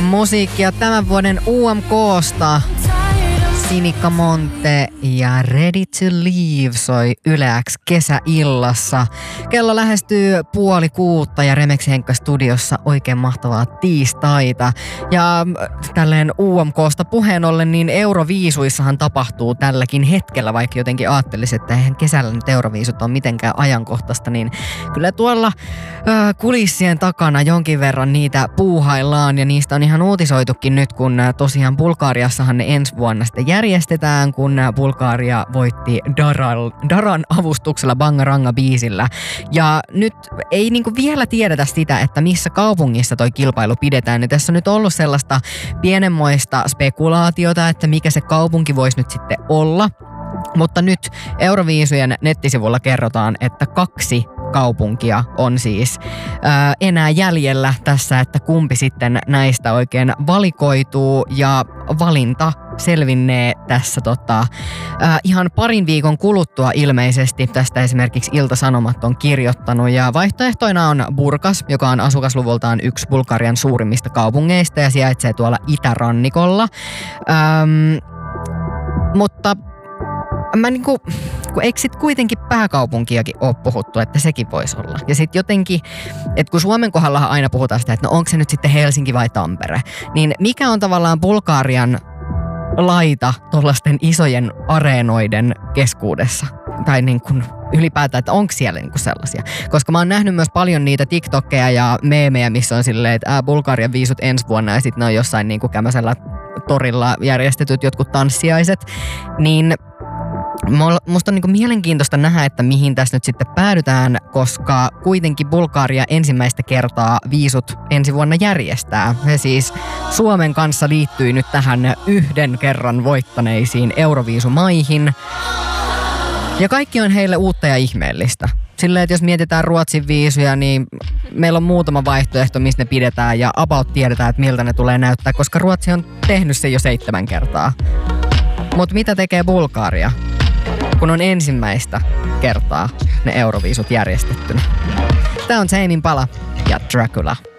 musiikkia tämän vuoden UMK:sta. Sinikka Monte ja Ready to Leave soi Yle X kesäillassa. Kello lähestyy 5:30 ja Remeksi Henkka studiossa oikein mahtavaa tiistaita. Ja tälleen UMK:sta puheen ollen, niin Euroviisuissahan tapahtuu tälläkin hetkellä, vaikka jotenkin ajattelisi, että eihän kesällä nyt Euroviisut ole mitenkään ajankohtaista, niin kyllä tuolla kulissien takana jonkin verran niitä puuhaillaan ja niistä on ihan uutisoitukin nyt, kun tosiaan Bulgariassahan ne ensi vuonna sitten järjestetään, kun Bulgaria voitti Daran avustuksella Bangaranga-biisillä. Ja nyt ei niinku vielä tiedetä sitä, että missä kaupungissa toi kilpailu pidetään. Ja tässä on nyt ollut sellaista pienenmoista spekulaatiota, että mikä se kaupunki voisi nyt sitten olla. Mutta nyt Euroviisujen nettisivulla kerrotaan, että 2 kaupunkia on siis enää jäljellä tässä, että kumpi sitten näistä oikein valikoituu, ja valinta selvinnee tässä ihan parin viikon kuluttua ilmeisesti. Tästä esimerkiksi Ilta-Sanomat on kirjoittanut, ja vaihtoehtoina on Burgas, joka on asukasluvultaan yksi Bulgarian suurimmista kaupungeista ja sijaitsee tuolla itärannikolla. Mutta mä niinku, kun eikö sit kuitenkin pääkaupunkiakin ole puhuttu, että sekin voisi olla. Ja sit jotenkin, että kun Suomen kohdallahan aina puhutaan sitä, että no onko se nyt sitten Helsinki vai Tampere, niin mikä on tavallaan Bulgarian laita tuollaisten isojen areenoiden keskuudessa? Tai niin kuin ylipäätään, että onko siellä niin kuin sellaisia? Koska mä oon nähnyt myös paljon niitä TikTokkeja ja meemejä, missä on silleen, että Bulgarian viisut ensi vuonna ja sitten ne on jossain niin kuin kämäsellä torilla järjestetyt jotkut tanssiaiset, niin musta on niin kuin mielenkiintoista nähdä, että mihin tässä nyt sitten päädytään, koska kuitenkin Bulgaria ensimmäistä kertaa viisut ensi vuonna järjestää. He siis Suomen kanssa liittyi nyt tähän yhden kerran voittaneisiin Euroviisumaihin. Ja kaikki on heille uutta ja ihmeellistä. Silleen, että jos mietitään Ruotsin viisuja, niin meillä on muutama vaihtoehto, missä ne pidetään ja about tiedetään, että miltä ne tulee näyttää, koska Ruotsi on tehnyt sen jo 7 kertaa. Mutta mitä tekee Bulgaria, kun on ensimmäistä kertaa ne Euroviisut järjestettynä? Tää on Tame Impala ja Dracula.